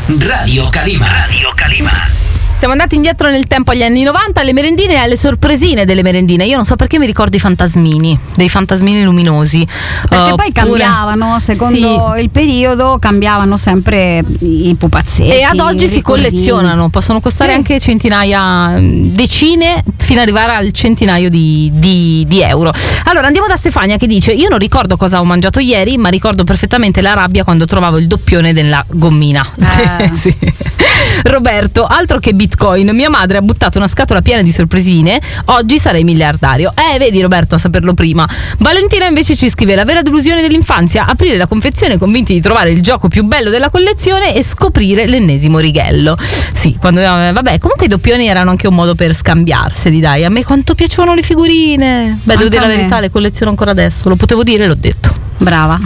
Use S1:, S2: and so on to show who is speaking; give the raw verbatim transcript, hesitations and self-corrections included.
S1: Radio Calima. Radio Calima.
S2: Siamo andati indietro nel tempo agli anni novanta, alle merendine e alle sorpresine delle merendine. Io non so perché mi ricordo i fantasmini, dei fantasmini luminosi.
S3: Perché
S2: uh,
S3: poi
S2: pure...
S3: cambiavano, secondo
S2: sì.
S3: il periodo, cambiavano sempre i pupazzetti.
S2: E ad oggi si collezionano, possono costare sì. anche centinaia, decine, fino ad arrivare al centinaio di, di, di euro. Allora andiamo da Stefania che dice: io non ricordo cosa ho mangiato ieri, ma ricordo perfettamente la rabbia quando trovavo il doppione della gommina.
S3: Eh.
S2: Sì. Roberto, altro che Bitcoin, mia madre ha buttato una scatola piena di sorpresine, oggi sarei miliardario. Eh, vedi Roberto, a saperlo prima. Valentina invece ci scrive: la vera delusione dell'infanzia, aprire la confezione convinti di trovare il gioco più bello della collezione e scoprire l'ennesimo righello. Sì, quando eh, vabbè, comunque i doppioni erano anche un modo per scambiarseli, dai. A me quanto piacevano le figurine. Beh, devo dire la verità, le colleziono ancora adesso, lo potevo dire, l'ho detto.
S3: Brava.